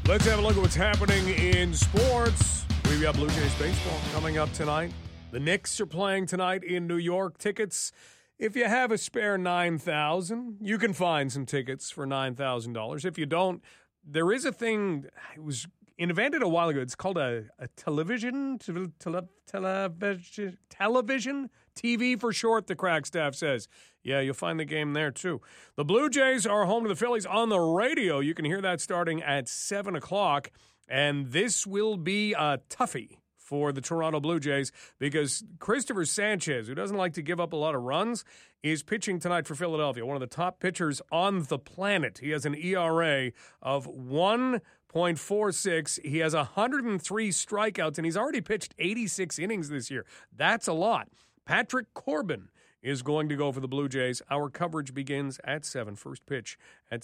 Let's have a look at what's happening in sports. We've got Blue Jays baseball coming up tonight. The Knicks are playing tonight in New York. Tickets, if you have a spare $9,000, you can find some tickets for $9,000. If you don't, there is a thing, it was invented a while ago. It's called a television, TV for short, the crack staff says. Yeah, you'll find the game there, too. The Blue Jays are home to the Phillies on the radio. You can hear that starting at 7 o'clock. And this will be a toughie for the Toronto Blue Jays because Christopher Sanchez, who doesn't like to give up a lot of runs, is pitching tonight for Philadelphia, one of the top pitchers on the planet. He has an ERA of 1.46. He has 103 strikeouts, and he's already pitched 86 innings this year. That's a lot. Patrick Corbin is going to go for the Blue Jays. Our coverage begins at 7. First pitch at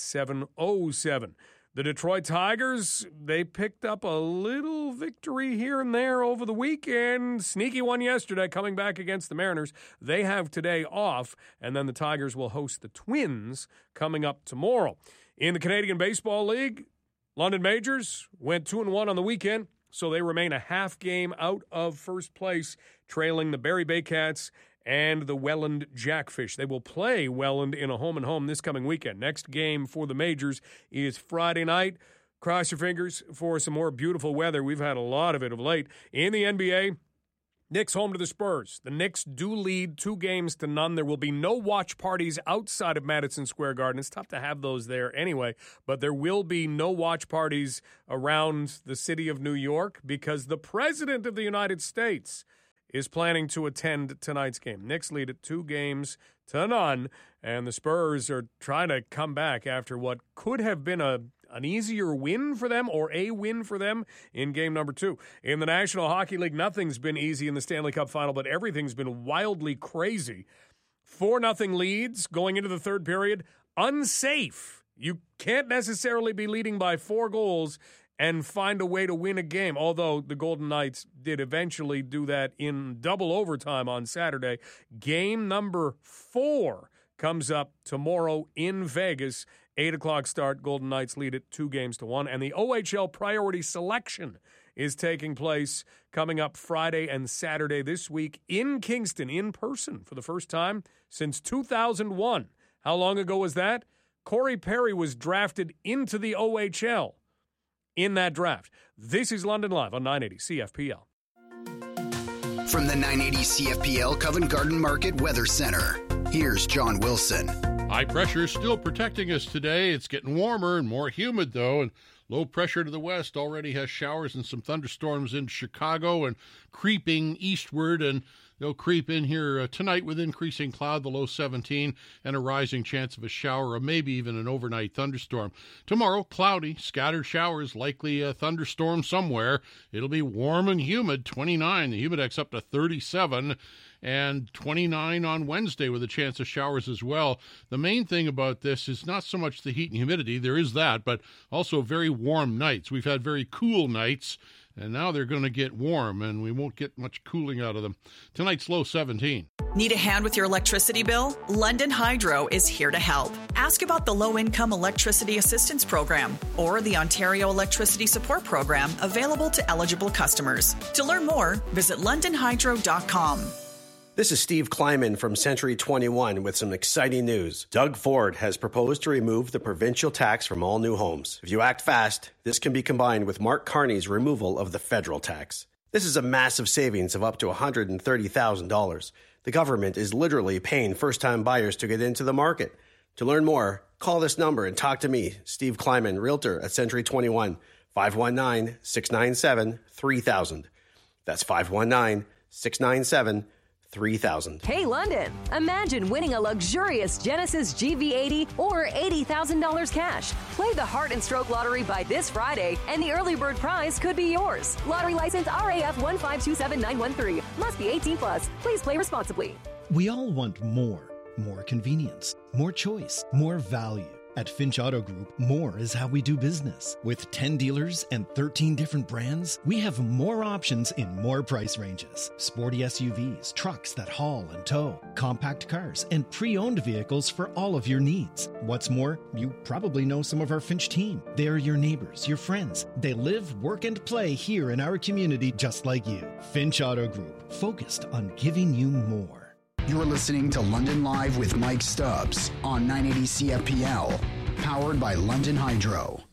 7:07. The Detroit Tigers, they picked up a little victory here and there over the weekend. Sneaky one yesterday, coming back against the Mariners. They have today off, and then the Tigers will host the Twins coming up tomorrow. In the Canadian Baseball League, London Majors went 2-1 on the weekend, so they remain a half game out of first place, trailing the Barrie Baycats and the Welland Jackfish. They will play Welland in a home-and-home this coming weekend. Next game for the Majors is Friday night. Cross your fingers for some more beautiful weather. We've had a lot of it of late. In the NBA, Knicks home to the Spurs. The Knicks do lead 2-0. There will be no watch parties outside of Madison Square Garden. It's tough to have those there anyway, but there will be no watch parties around the city of New York because the President of the United States is planning to attend tonight's game. Knicks lead at 2-0, and the Spurs are trying to come back after what could have been an easier win for them or a win for them in game number 2. In the National Hockey League, nothing's been easy in the Stanley Cup final, but everything's been wildly crazy. 4-0 leads going into the third period. Unsafe. You can't necessarily be leading by 4 goals and find a way to win a game, although the Golden Knights did eventually do that in double overtime on Saturday. Game number 4 comes up tomorrow in Vegas. 8 o'clock start. Golden Knights lead it 2-1. And the OHL priority selection is taking place coming up Friday and Saturday this week in Kingston, in person, for the first time since 2001. How long ago was that? Corey Perry was drafted into the OHL in that draft. This is London Live on 980 CFPL. From the 980 CFPL Covent Garden Market Weather Center, here's John Wilson. High pressure is still protecting us today. It's getting warmer and more humid, though, and low pressure to the west already has showers and some thunderstorms in Chicago and creeping eastward, and they'll creep in here tonight with increasing cloud, the low 17, and a rising chance of a shower or maybe even an overnight thunderstorm. Tomorrow, cloudy, scattered showers, likely a thunderstorm somewhere. It'll be warm and humid, 29. The humidex up to 37. And 29 on Wednesday with a chance of showers as well. The main thing about this is not so much the heat and humidity, there is that, but also very warm nights. We've had very cool nights, and now they're going to get warm, and we won't get much cooling out of them. Tonight's low 17. Need a hand with your electricity bill? London Hydro is here to help. Ask about the Low-Income Electricity Assistance Program or the Ontario Electricity Support Program available to eligible customers. To learn more, visit londonhydro.com. This is Steve Kleiman from Century 21 with some exciting news. Doug Ford has proposed to remove the provincial tax from all new homes. If you act fast, this can be combined with Mark Carney's removal of the federal tax. This is a massive savings of up to $130,000. The government is literally paying first-time buyers to get into the market. To learn more, call this number and talk to me, Steve Kleiman, Realtor at Century 21, 519-697-3000. That's 519-697-3000. 3,000. Hey, London, imagine winning a luxurious Genesis GV80 or $80,000 cash. Play the Heart and Stroke Lottery by this Friday, and the early bird prize could be yours. Lottery license RAF 1527913. Must be 18 plus. Please play responsibly. We all want more convenience, more choice, more value. At Finch Auto Group, more is how we do business. With 10 dealers and 13 different brands, we have more options in more price ranges. Sporty SUVs, trucks that haul and tow, compact cars, and pre-owned vehicles for all of your needs. What's more, you probably know some of our Finch team. They're your neighbors, your friends. They live, work, and play here in our community just like you. Finch Auto Group, focused on giving you more. You're listening to London Live with Mike Stubbs on 980 CFPL, powered by London Hydro.